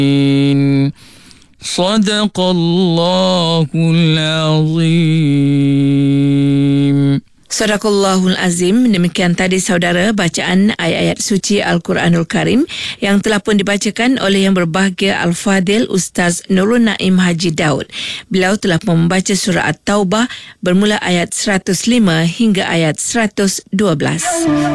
Sadaqallahul Azim. Sadaqallahul Azim. Demikian tadi saudara bacaan ayat-ayat suci Al-Quranul Karim yang telah pun dibacakan oleh yang berbahagia Al-Fadil Ustaz Nurul Naim Haji Daud. Beliau telah membaca surah At-Taubah bermula ayat 105 hingga ayat 112.